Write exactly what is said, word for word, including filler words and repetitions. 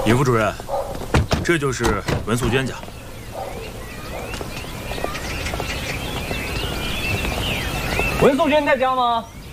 尹副主任，这就是文素娟家。 文素娟在家吗？